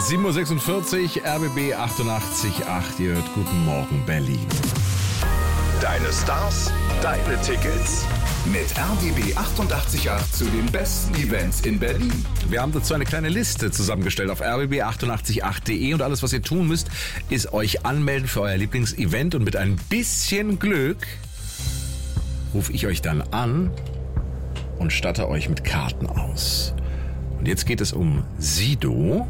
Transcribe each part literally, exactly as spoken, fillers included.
sieben Uhr sechsundvierzig, R B B achtundachtzig Komma acht. Ihr hört Guten Morgen Berlin. Deine Stars, deine Tickets. Mit R B B achtundachtzig Komma acht zu den besten Events in Berlin. Wir haben dazu eine kleine Liste zusammengestellt auf r b b achtundachtzig Komma acht punkt de und alles, was ihr tun müsst, ist euch anmelden für euer Lieblingsevent und mit ein bisschen Glück rufe ich euch dann an und statte euch mit Karten aus. Und jetzt geht es um Sido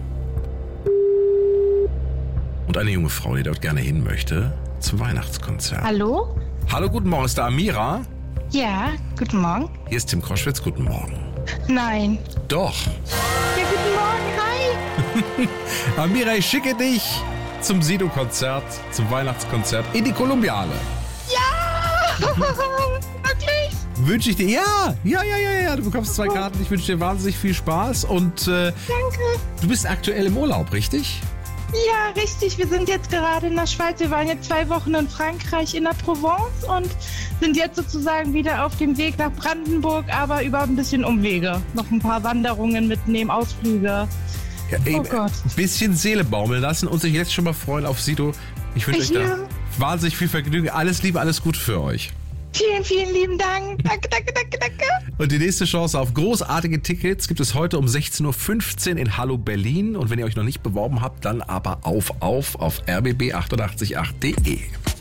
und eine junge Frau, die dort gerne hin möchte zum Weihnachtskonzert. Hallo? Hallo, guten Morgen, ist da Amira? Ja, guten Morgen. Hier ist Tim Kroschwitz, guten Morgen. Nein. Doch. Ja, guten Morgen, hi. Amira, ich schicke dich zum Sido-Konzert, zum Weihnachtskonzert in die Kolumbiale. Ja! Wirklich? Wünsche ich dir, ja, ja, ja, ja, ja, du bekommst zwei Karten, ich wünsche dir wahnsinnig viel Spaß und äh, Danke. Du bist aktuell im Urlaub, richtig? Ja, richtig. Wir sind jetzt gerade in der Schweiz. Wir waren jetzt zwei Wochen in Frankreich in der Provence und sind jetzt sozusagen wieder auf dem Weg nach Brandenburg, aber über ein bisschen Umwege. Noch ein paar Wanderungen mitnehmen, Ausflüge. Ja, ey, Oh Gott. Ein bisschen Seele baumeln lassen und sich jetzt schon mal freuen auf Sido. Ich wünsche euch da Ja. wahnsinnig viel Vergnügen. Alles Liebe, alles Gute für euch. Vielen, vielen lieben Dank. Danke, danke, danke, danke. Und die nächste Chance auf großartige Tickets gibt es heute um sechzehn Uhr fünfzehn in Hallo Berlin. Und wenn ihr euch noch nicht beworben habt, dann aber auf, auf, auf r b b achtundachtzig Komma acht punkt de.